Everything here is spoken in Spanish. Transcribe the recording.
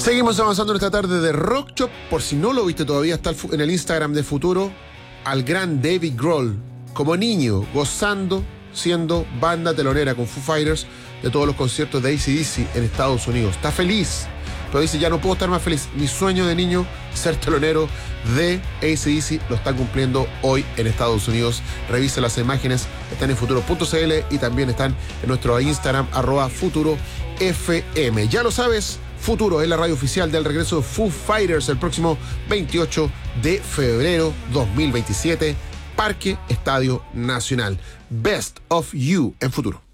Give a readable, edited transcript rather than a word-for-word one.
Seguimos avanzando en esta tarde de Rock Shop. Por si no lo viste todavía, está en el Instagram de Futuro al gran David Grohl como niño, gozando, siendo banda telonera con Foo Fighters de todos los conciertos de AC/DC en Estados Unidos. Está feliz, pero dice, ya no puedo estar más feliz. Mi sueño de niño, ser telonero de AC/DC, lo están cumpliendo hoy en Estados Unidos. Revisa las imágenes, están en futuro.cl y también están en nuestro Instagram, @FuturoFM. Ya lo sabes, Futuro es la radio oficial del regreso de Foo Fighters el próximo 28 de febrero 2027, Parque Estadio Nacional. Best of You en Futuro.